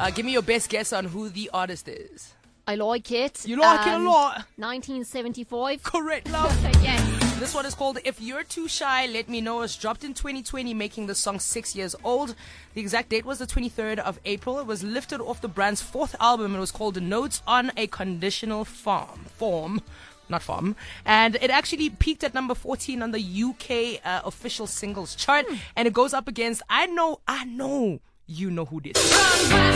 Give me your best guess on who the artist is. I like it. You like it a lot. 1975. Correct, love. Yes. This one is called If You're Too Shy, Let Me Know. It's dropped in 2020, making the song 6 years old. The exact date was the 23rd of April. It was lifted off the brand's fourth album. It was called Notes on a Conditional Form. And it actually peaked at number 14 on the UK official singles chart. And it goes up against I Know You Know Who Did It.